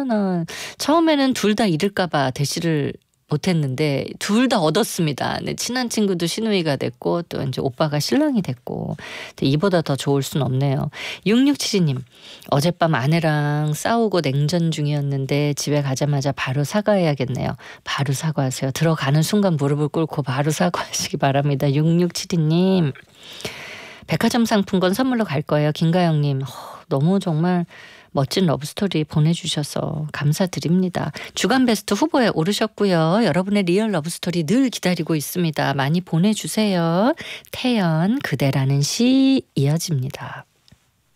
나 처음에는 둘 다 잃을까 봐 대시를 못했는데 둘 다 얻었습니다. 네, 친한 친구도 시누이가 됐고 또 이제 오빠가 신랑이 됐고 이보다 더 좋을 순 없네요. 6672님 어젯밤 아내랑 싸우고 냉전 중이었는데 집에 가자마자 바로 사과해야겠네요. 바로 사과하세요. 들어가는 순간 무릎을 꿇고 바로 사과하시기 바랍니다. 6672님 백화점 상품권 선물로 갈 거예요. 김가영님 너무 정말 멋진 러브스토리 보내주셔서 감사드립니다. 주간 베스트 후보에 오르셨고요. 여러분의 리얼 러브스토리 늘 기다리고 있습니다. 많이 보내주세요. 태연 그대라는 시 이어집니다.